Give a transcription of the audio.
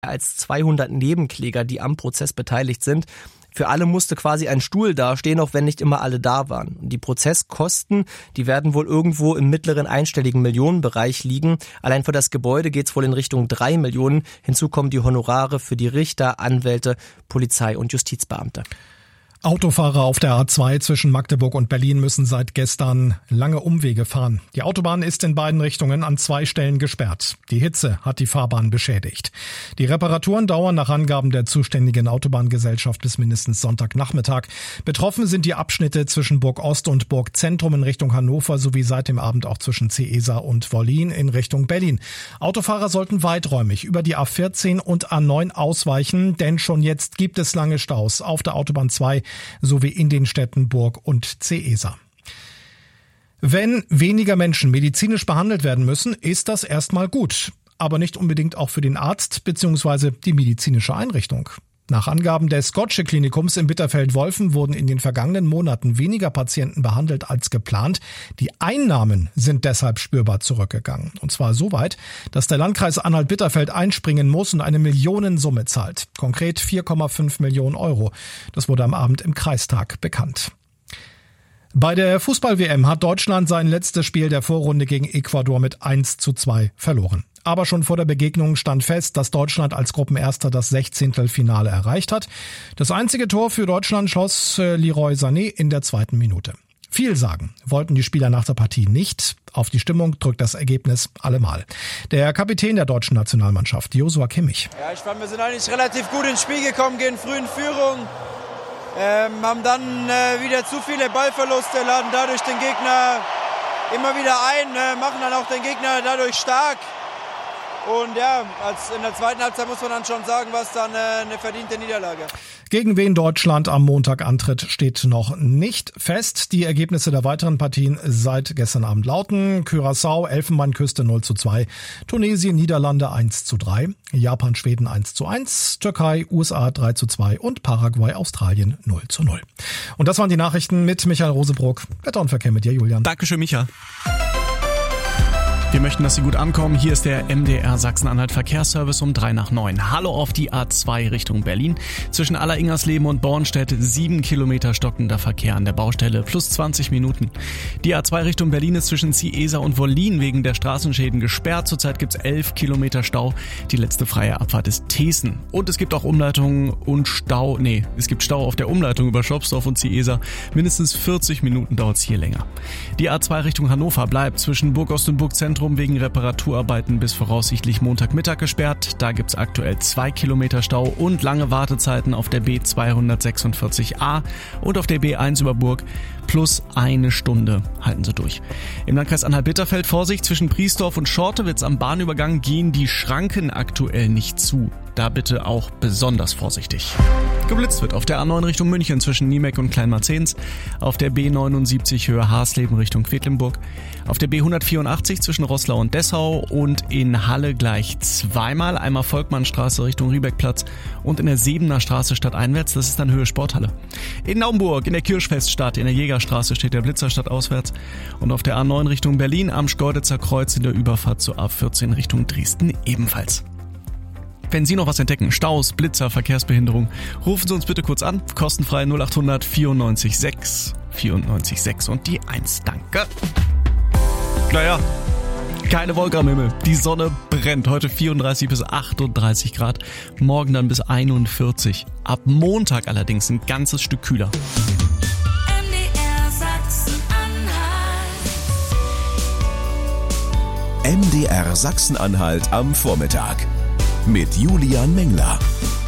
als 200 Nebenkläger, die am Prozess beteiligt sind. Für alle musste quasi ein Stuhl dastehen, auch wenn nicht immer alle da waren. Und die Prozesskosten, die werden wohl irgendwo im mittleren einstelligen Millionenbereich liegen. Allein für das Gebäude geht's wohl in Richtung 3 Millionen. Hinzu kommen die Honorare für die Richter, Anwälte, Polizei und Justizbeamte. Autofahrer auf der A2 zwischen Magdeburg und Berlin müssen seit gestern lange Umwege fahren. Die Autobahn ist in beiden Richtungen an 2 Stellen gesperrt. Die Hitze hat die Fahrbahn beschädigt. Die Reparaturen dauern nach Angaben der zuständigen Autobahngesellschaft bis mindestens Sonntagnachmittag. Betroffen sind die Abschnitte zwischen Burg Ost und Burg Zentrum in Richtung Hannover sowie seit dem Abend auch zwischen Ceesa und Wollin in Richtung Berlin. Autofahrer sollten weiträumig über die A14 und A9 ausweichen, denn schon jetzt gibt es lange Staus auf der Autobahn 2 sowie in den Städten Burg und Ceesa. Wenn weniger Menschen medizinisch behandelt werden müssen, ist das erstmal gut, aber nicht unbedingt auch für den Arzt bzw. die medizinische Einrichtung. Nach Angaben des Gottsche-Klinikums in Bitterfeld-Wolfen wurden in den vergangenen Monaten weniger Patienten behandelt als geplant. Die Einnahmen sind deshalb spürbar zurückgegangen. Und zwar so weit, dass der Landkreis Anhalt-Bitterfeld einspringen muss und eine Millionensumme zahlt. Konkret 4,5 Millionen Euro. Das wurde am Abend im Kreistag bekannt. Bei der Fußball-WM hat Deutschland sein letztes Spiel der Vorrunde gegen Ecuador mit 1:2 verloren. Aber schon vor der Begegnung stand fest, dass Deutschland als Gruppenerster das 16. Finale erreicht hat. Das einzige Tor für Deutschland schoss Leroy Sané in der 2. Minute. Viel sagen wollten die Spieler nach der Partie nicht. Auf die Stimmung drückt das Ergebnis allemal. Der Kapitän der deutschen Nationalmannschaft, Joshua Kimmich. Ja, ich fand, wir sind eigentlich relativ gut ins Spiel gekommen, gehen früh in Führung. Haben dann wieder zu viele Ballverluste, laden dadurch den Gegner immer wieder ein, machen dann auch den Gegner dadurch stark. Und ja, in der zweiten Halbzeit muss man dann schon sagen, was dann eine verdiente Niederlage. Gegen wen Deutschland am Montag antritt, steht noch nicht fest. Die Ergebnisse der weiteren Partien seit gestern Abend lauten: Curaçao, Elfenbeinküste 0:2, Tunesien, Niederlande 1:3, Japan, Schweden 1:1, Türkei, USA 3:2 und Paraguay, Australien 0:0. Und das waren die Nachrichten mit Michael Rosebrock. Wetter und Verkehr mit dir, Julian. Dankeschön, Micha. Wir möchten, dass Sie gut ankommen. Hier ist der MDR Sachsen-Anhalt Verkehrsservice um 8:03. Hallo auf die A2 Richtung Berlin. Zwischen Alleringersleben und Bornstedt 7 Kilometer stockender Verkehr an der Baustelle plus 20 Minuten. Die A2 Richtung Berlin ist zwischen Ceesa und Wollin wegen der Straßenschäden gesperrt. Zurzeit gibt's 11 Kilometer Stau. Die letzte freie Abfahrt ist Thesen. Und es gibt auch Umleitungen und Stau. Es gibt Stau auf der Umleitung über Schopsdorf und Ceesa. Mindestens 40 Minuten dauert's hier länger. Die A2 Richtung Hannover bleibt zwischen Burg Ost und Burg Zentrum wegen Reparaturarbeiten bis voraussichtlich Montagmittag gesperrt. Da gibt's aktuell 2 Kilometer Stau und lange Wartezeiten auf der B246a und auf der B1 über Burg. Plus 1 Stunde halten Sie durch. Im Landkreis Anhalt-Bitterfeld Vorsicht, zwischen Priesdorf und Schortewitz am Bahnübergang gehen die Schranken aktuell nicht zu. Da bitte auch besonders vorsichtig. Geblitzt wird auf der A9 Richtung München zwischen Niemeck und Kleinmarzens, auf der B79 Höhe Hasleben Richtung Quedlinburg, auf der B184 zwischen Roßlau und Dessau und in Halle gleich zweimal, einmal Volkmannstraße Richtung Riebeckplatz und in der Sebener Straße stadteinwärts, das ist dann Höhe Sporthalle. In Naumburg in der Kirchfeststadt in der Jägerstraße steht der Blitzer stadtauswärts und auf der A9 Richtung Berlin am Schkeuditzer Kreuz in der Überfahrt zur A14 Richtung Dresden ebenfalls. Wenn Sie noch was entdecken, Staus, Blitzer, Verkehrsbehinderung, rufen Sie uns bitte kurz an. Kostenfrei 0800 94 6 94 6 und die 1. Danke. Naja, keine Wolke am Himmel. Die Sonne brennt. Heute 34 bis 38 Grad. Morgen dann bis 41. Ab Montag allerdings ein ganzes Stück kühler. MDR Sachsen-Anhalt am Vormittag mit Julian Mengler.